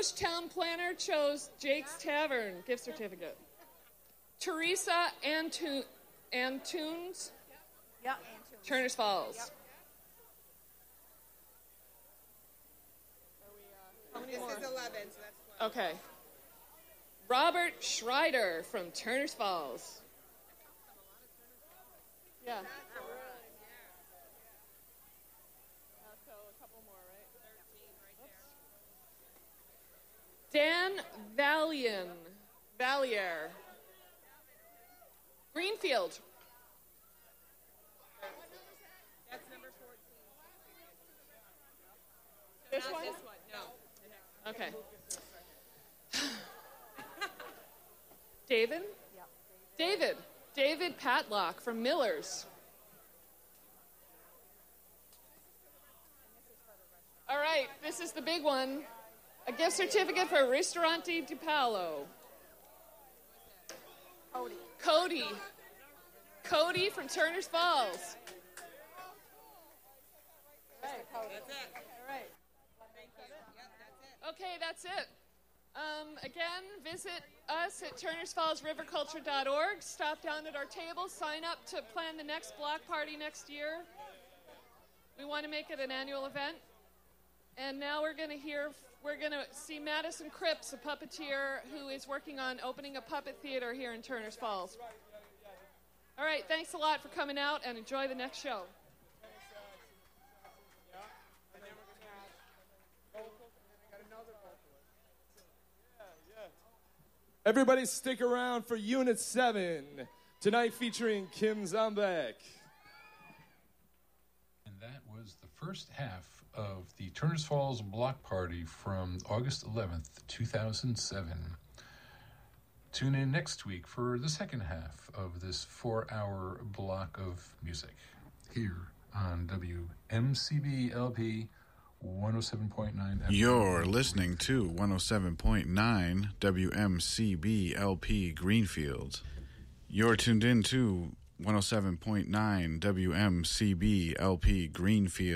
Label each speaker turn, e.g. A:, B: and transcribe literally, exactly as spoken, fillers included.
A: English town planner chose Jake's Tavern gift certificate. Teresa Antu- Antunes,
B: Yep.
A: Turners Falls.
B: Yep.
A: How many
C: This
A: more?
C: is eleven, so that's twelve.
A: Okay. Robert Schreider from Turners Falls. Yeah. So a couple more, right?
C: thirteen right
A: Dan
C: there.
A: Valian. Valier. Greenfield.
C: That's number fourteen.
A: This
C: Not
A: one?
C: this one, no. The next one.
A: Okay. David?
B: Yep.
A: David. David Patlock from Miller's. All right, this is the big one. A gift certificate for Ristorante Di Paolo.
B: Cody.
A: Cody. Cody from Turners Falls.
B: Right, Cody.
C: That's it.
B: All right.
C: Thank you. Yep, that's it.
A: Okay, that's it. Um, again, visit us at turners falls river culture dot org. Stop down at our table. Sign up to plan the next block party next year. We want to make it an annual event. And now we're going to hear, we're going to see Madison Cripps, a puppeteer who is working on opening a puppet theater here in Turners Falls. All right, thanks a lot for coming out and enjoy the next show.
D: Everybody stick around for Unit seven, tonight featuring Kim Zambek.
E: And that was the first half of the Turners Falls Block Party from August eleventh, two thousand seven. Tune in next week for the second half of this four-hour block of music here on W M C B L P one oh seven point nine F M.
F: You're listening to one oh seven point nine W M C B L P Greenfield. You're tuned in to one oh seven point nine W M C B L P Greenfield.